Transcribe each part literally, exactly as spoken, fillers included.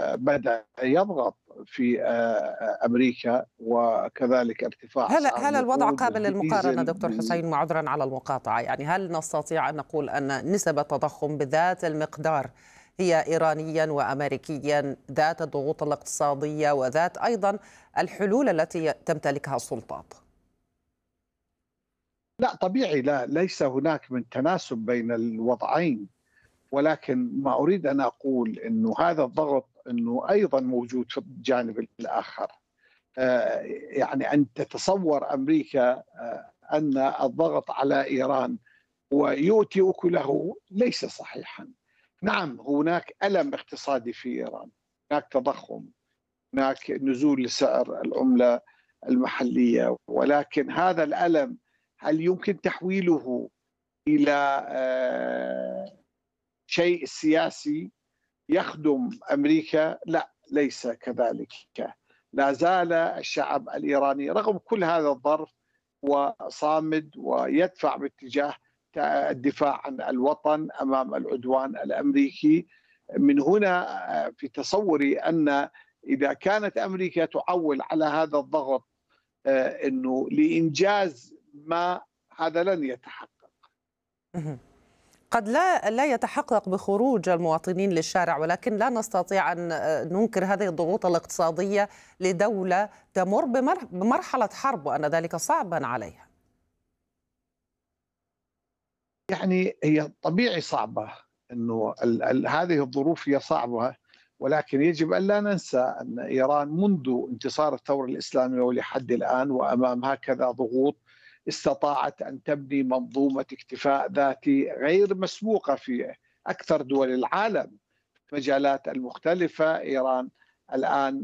بدأ يضغط في أمريكا، وكذلك ارتفاع هل أسعار هل الوضع الوقود قابل للمقارنة والديزل دكتور وال... حسين؟ معذرا على المقاطعة، يعني هل نستطيع أن نقول أن نسب التضخم بذات المقدار هي إيرانيا وأمريكيا ذات الضغوط الاقتصادية وذات أيضا الحلول التي تمتلكها السلطات؟ لا طبيعي، لا ليس هناك من تناسب بين الوضعين، ولكن ما أريد أن أقول أنه هذا الضغط أنه أيضا موجود في الجانب الآخر. آه يعني أن تتصور أمريكا آه أن الضغط على إيران ويؤتي أكله ليس صحيحا. نعم هناك ألم اقتصادي في إيران، هناك تضخم، هناك نزول لسعر العملة المحلية، ولكن هذا الألم هل يمكن تحويله إلى آه شيء سياسي يخدم أمريكا؟ لا، ليس كذلك. لا زال الشعب الإيراني رغم كل هذا الظرف وصامد ويدفع باتجاه الدفاع عن الوطن أمام العدوان الأمريكي. من هنا في تصوري أن إذا كانت أمريكا تعول على هذا الضغط أنه لإنجاز ما، هذا لن يتحقق. قد لا لا يتحقق بخروج المواطنين للشارع، ولكن لا نستطيع أن ننكر هذه الضغوط الاقتصادية لدولة تمر بمرحلة حرب، وأن ذلك صعبا عليها. يعني هي طبيعي صعبة، أنه ال ال هذه الظروف هي صعبة، ولكن يجب أن لا ننسى أن إيران منذ انتصار الثورة الإسلامية ولحد الآن وأمام هكذا ضغوط استطاعت أن تبني منظومة اكتفاء ذاتي غير مسبوقة في أكثر دول العالم في المجالات المختلفة. إيران الآن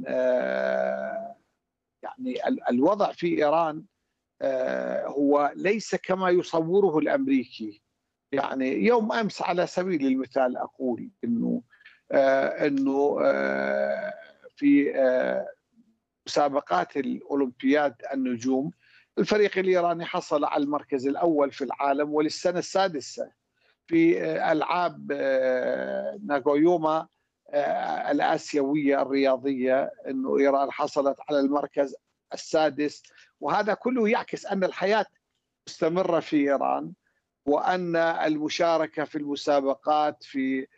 يعني الوضع في إيران هو ليس كما يصوره الأمريكي. يعني يوم أمس على سبيل المثال أقول إنه إنه في مسابقات الأولمبياد النجوم الفريق الإيراني حصل على المركز الأول في العالم وللسنة السادسة. في ألعاب ناغويوما الآسيوية الرياضية أنه إيران حصلت على المركز السادس، وهذا كله يعكس أن الحياة مستمرة في إيران، وأن المشاركة في المسابقات في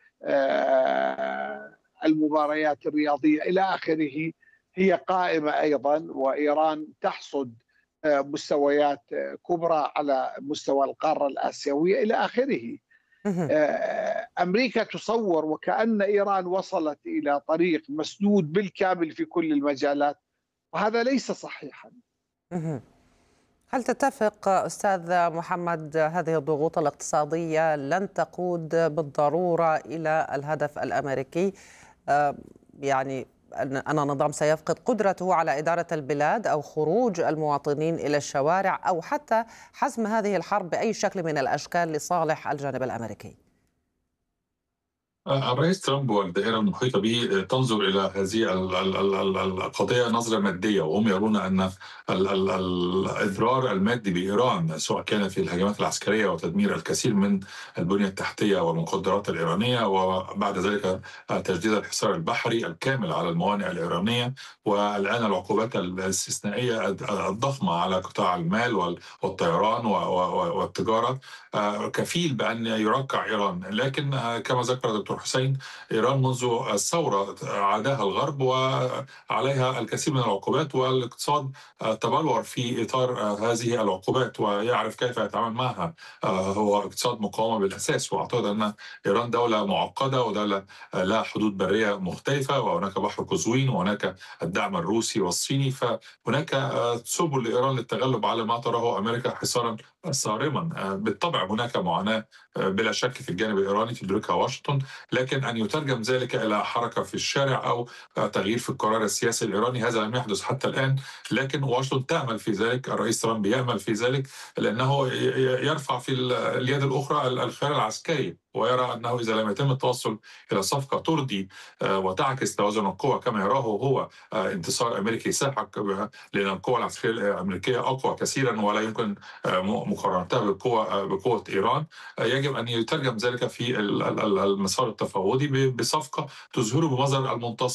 المباريات الرياضية إلى آخره هي قائمة أيضا، وإيران تحصد مستويات كبرى على مستوى القارة الآسيوية إلى آخره. أمريكا تصور وكأن إيران وصلت إلى طريق مسدود بالكامل في كل المجالات، وهذا ليس صحيحا. هل تتفق أستاذ محمد هذه الضغوط الاقتصادية لن تقود بالضرورة إلى الهدف الأمريكي، يعني أن النظام سيفقد قدرته على إدارة البلاد أو خروج المواطنين إلى الشوارع أو حتى حسم هذه الحرب بأي شكل من الأشكال لصالح الجانب الأمريكي؟ الرئيس ترامب والدائرة المحيطة به تنظر إلى هذه القضية نظرة مادية، وهم يرون أن الإضرار المادي بإيران سواء كان في الهجمات العسكرية وتدمير الكثير من البنية التحتية والمقدرات الإيرانية، وبعد ذلك تجديد الحصار البحري الكامل على الموانئ الإيرانية، والآن العقوبات الاستثنائية الضخمة على قطاع المال والطيران والتجارة كفيل بأن يركع إيران. لكن كما ذكر دكتور حسين، إيران منذ الثورة عاداها الغرب وعليها الكثير من العقوبات، والاقتصاد تبلور في إطار هذه العقوبات ويعرف كيف يتعامل معها. هو اقتصاد مقاومة بالأساس، وأعتقد أن إيران دولة معقدة ودولة لها حدود برية مختلفة، وهناك بحر قزوين وهناك الدعم الروسي والصيني، فهناك سبل لإيران للتغلب على ما تراه أمريكا حصارا صارما. بالطبع هناك معاناة بلا شك في الجانب الإيراني تدركها واشنطن، لكن أن يترجم ذلك إلى حركة في الشارع أو تغيير في القرار السياسي الإيراني هذا لم يحدث حتى الآن. لكن واشنطن تأمل في ذلك، الرئيس ترامب يأمل في ذلك، لأنه يرفع في اليد الأخرى الخيار العسكري، ويرى أنه إذا لم يتم التوصل إلى صفقة ترضي وتعكس توازن القوى كما يراه هو انتصار أمريكي ساحق، لأن القوى العسكرية الأمريكية أقوى كثيرا ولا يمكن مقارنتها بقوة بقوة إيران، يجب أن يترجم ذلك في المسار التفاوضي بصفقة تظهره بمظهر المنتصر.